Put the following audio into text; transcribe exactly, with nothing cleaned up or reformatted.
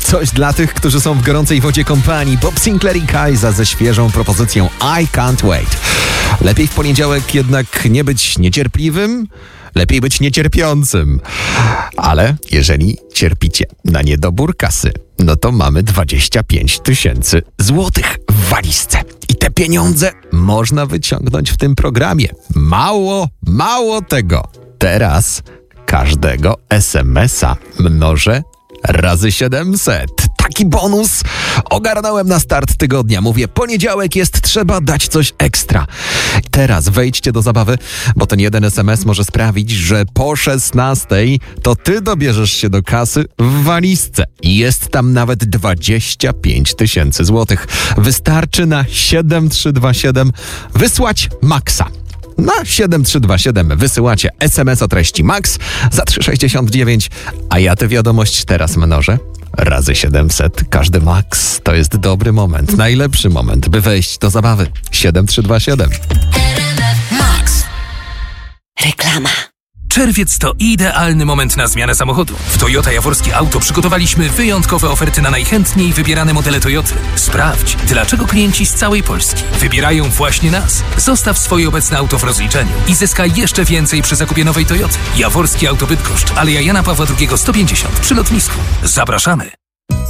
Coś dla tych, którzy są w gorącej wodzie kompanii. Bob Sinclair i Kajza ze świeżą propozycją I Can't Wait. Lepiej w poniedziałek jednak nie być niecierpliwym, lepiej być niecierpiącym. Ale jeżeli cierpicie na niedobór kasy, no to mamy dwadzieścia pięć tysięcy złotych w walizce. I te pieniądze można wyciągnąć w tym programie. Mało, mało tego. Teraz każdego es em es a mnożę razy siedemset. Taki bonus ogarnąłem na start tygodnia. Mówię, poniedziałek jest, trzeba dać coś ekstra. Teraz wejdźcie do zabawy, bo ten jeden es em es może sprawić, że po szesnastej to ty dobierzesz się do kasy w walizce. Jest tam nawet dwadzieścia pięć tysięcy złotych. Wystarczy na siedem trzy dwa siedem wysłać maksa. Na siedem trzy dwa siedem wysyłacie es em es o treści MAX za trzy sześćdziesiąt dziewięć, a ja tę wiadomość teraz mnożę razy siedemset. Każdy MAX to jest dobry moment, najlepszy moment, by wejść do zabawy. siedem trzy dwa siedem. Max. Reklama. Czerwiec to idealny moment na zmianę samochodu. W Toyota Jaworskie Auto przygotowaliśmy wyjątkowe oferty na najchętniej wybierane modele Toyoty. Sprawdź, dlaczego klienci z całej Polski wybierają właśnie nas. Zostaw swoje obecne auto w rozliczeniu i zyskaj jeszcze więcej przy zakupie nowej Toyoty. Jaworskie Auto Bydgoszcz, Aleja Jana Pawła drugiego sto pięćdziesiąt przy lotnisku. Zapraszamy!